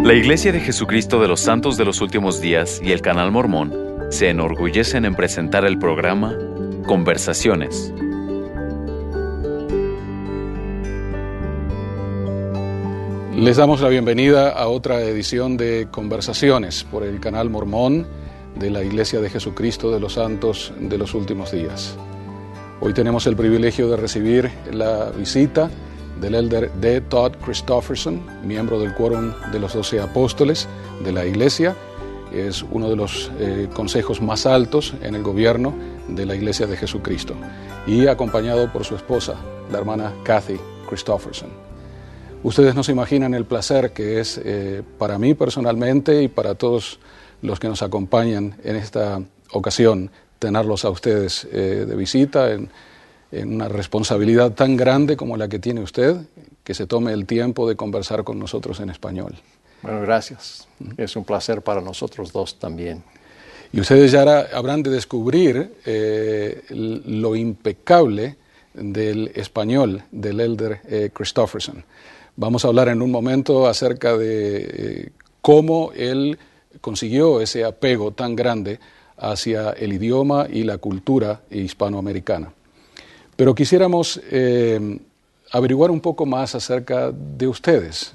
La Iglesia de Jesucristo de los Santos de los Últimos Días y el Canal Mormón se enorgullecen en presentar el programa Conversaciones. Les damos la bienvenida a otra edición de Conversaciones por el Canal Mormón de la Iglesia de Jesucristo de los Santos de los Últimos Días. Hoy tenemos el privilegio de recibir la visita del elder D. Todd Christofferson, miembro del Quórum de los 12 Apóstoles de la Iglesia. Es uno de los consejos más altos en el gobierno de la Iglesia de Jesucristo, y acompañado por su esposa, la hermana Kathy Christofferson. Ustedes no se imaginan el placer que es para mí personalmente y para todos los que nos acompañan en esta ocasión, tenerlos a ustedes de visita en una responsabilidad tan grande como la que tiene usted, que se tome el tiempo de conversar con nosotros en español. Bueno, gracias. Es un placer para nosotros dos también. Y ustedes ya habrán de descubrir lo impecable del español del elder Christofferson. Vamos a hablar en un momento acerca de cómo él consiguió ese apego tan grande hacia el idioma y la cultura hispanoamericana. Pero quisiéramos averiguar un poco más acerca de ustedes.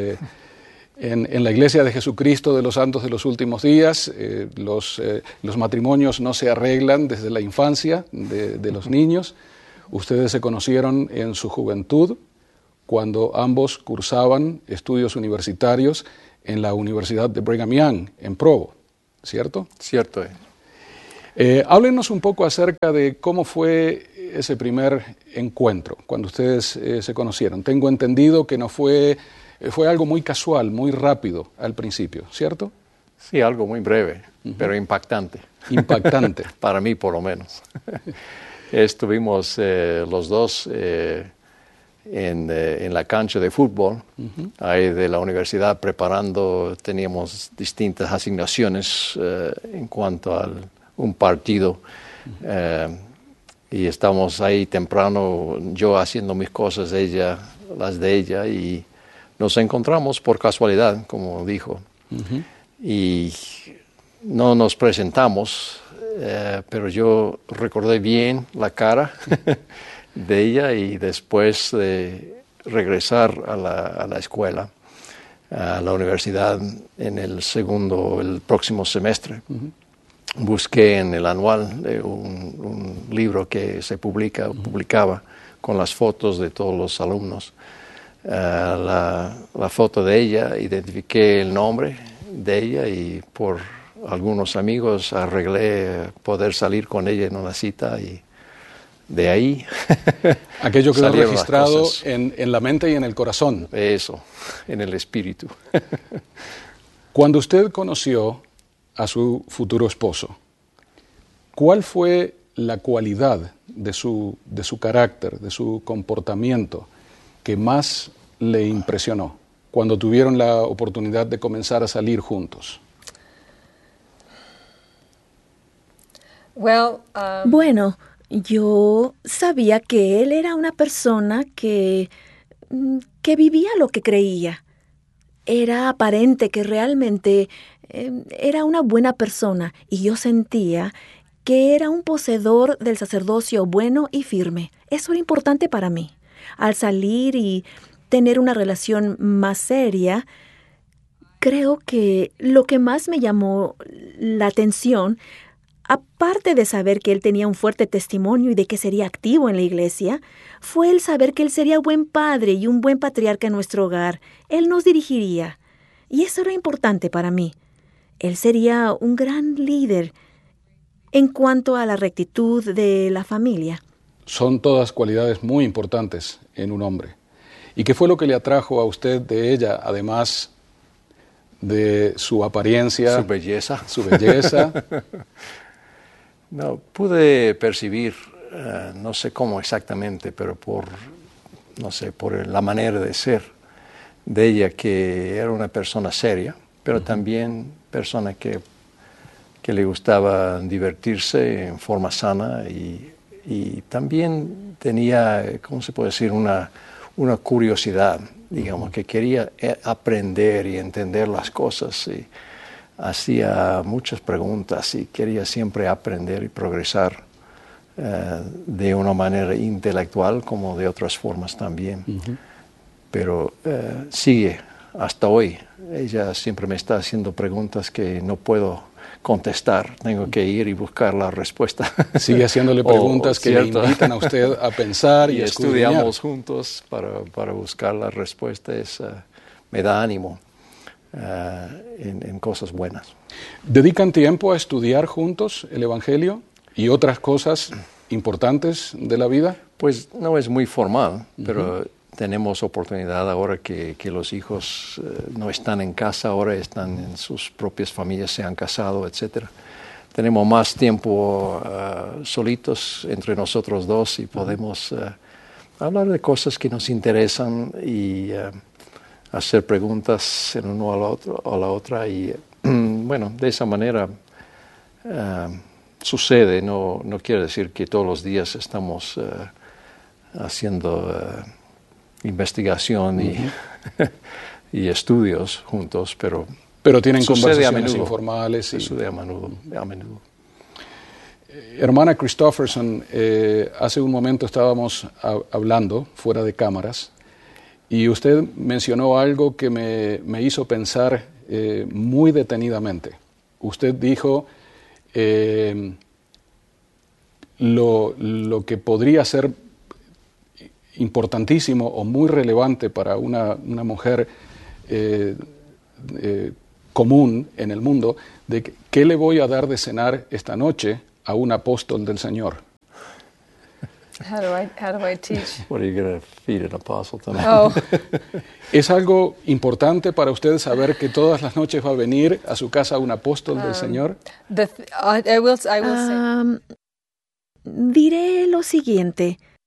En la Iglesia de Jesucristo de los Santos de los Últimos Días, los matrimonios no se arreglan desde la infancia de los niños. Ustedes se conocieron en su juventud, cuando ambos cursaban estudios universitarios en la Universidad de Brigham Young, en Provo, ¿cierto? Cierto. Háblenos un poco acerca de cómo fue ese primer encuentro, cuando ustedes se conocieron. Tengo entendido que no fue algo muy casual, muy rápido al principio, ¿cierto? Sí, algo muy breve, pero impactante. Impactante. Para mí, por lo menos. Estuvimos los dos en la cancha de fútbol, ahí de la universidad, preparando. Teníamos distintas asignaciones en cuanto a un partido. Y estábamos ahí temprano, yo haciendo mis cosas, ella las de ella, y nos encontramos por casualidad, como dijo. Y no nos presentamos, pero yo recordé bien la cara de ella, y después de regresar a la escuela, a la universidad, en el próximo semestre, busqué en el anual un libro que se publicaba con las fotos de todos los alumnos. La foto de ella, identifiqué el nombre de ella, y por algunos amigos arreglé poder salir con ella en una cita, y de ahí aquello quedó registrado en la mente y en el corazón. Eso, en el espíritu. Cuando usted conoció a su futuro esposo, ¿cuál fue la cualidad de su carácter, de su comportamiento, que más le impresionó cuando tuvieron la oportunidad de comenzar a salir juntos? Bueno, yo sabía que él era una persona que vivía lo que creía. Era aparente que realmente era una buena persona, y yo sentía que era un poseedor del sacerdocio bueno y firme. Eso era importante para mí. Al salir y tener una relación más seria, creo que lo que más me llamó la atención, aparte de saber que él tenía un fuerte testimonio y de que sería activo en la iglesia, fue el saber que él sería buen padre y un buen patriarca en nuestro hogar. Él nos dirigiría, y eso era importante para mí. Él sería un gran líder en cuanto a la rectitud de la familia. Son todas cualidades muy importantes en un hombre. ¿Y qué fue lo que le atrajo a usted de ella, además de su apariencia? Su belleza. Su belleza. No, pude percibir, no sé cómo exactamente, pero por la manera de ser de ella, que era una persona seria, pero también persona que le gustaba divertirse en forma sana, y también tenía, ¿cómo se puede decir?, una curiosidad digamos, que quería aprender y entender las cosas. Y hacía muchas preguntas y quería siempre aprender y progresar de una manera intelectual como de otras formas también. Pero sigue hasta hoy. Ella siempre me está haciendo preguntas que no puedo contestar. Tengo que ir y buscar la respuesta. Sigue haciéndole preguntas que le invitan a usted a pensar y estudiamos juntos para buscar la respuesta. Me da ánimo en cosas buenas. ¿Dedican tiempo a estudiar juntos el Evangelio y otras cosas importantes de la vida? Pues no es muy formal, pero tenemos oportunidad ahora que los hijos no están en casa, ahora están en sus propias familias, se han casado, etc. Tenemos más tiempo solitos entre nosotros dos y podemos hablar de cosas que nos interesan y hacer preguntas el uno a la otra. Y bueno, de esa manera sucede. No quiere decir que todos los días estamos haciendo investigación y estudios juntos, pero tienen conversaciones informales. Sucede a menudo. Hermana Christofferson, hace un momento estábamos hablando fuera de cámaras y usted mencionó algo que me hizo pensar muy detenidamente. Usted dijo lo que podría ser importantísimo o muy relevante para una mujer común en el mundo, de qué le voy a dar de cenar esta noche a un apóstol del Señor. How do I teach? What are you going to feed an apostle tonight? Oh. ¿Es algo importante para usted saber que todas las noches va a venir a su casa un apóstol del Señor? I will say. Diré lo siguiente.